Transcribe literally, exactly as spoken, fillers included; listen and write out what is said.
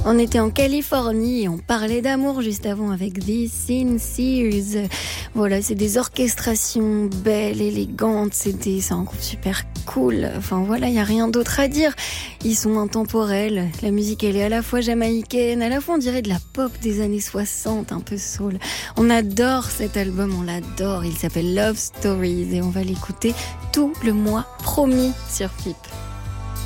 On était en Californie et on parlait d'amour juste avant avec The Sincers. Voilà, c'est des orchestrations belles, élégantes, c'est, des, c'est un groupe super cool. Enfin voilà, il n'y a rien d'autre à dire. Ils sont intemporels. La musique, elle est à la fois jamaïcaine, à la fois on dirait de la pop des années soixante, un peu soul. On adore cet album, on l'adore. Il s'appelle Love Stories et on va l'écouter tout le mois, promis, sur P I P.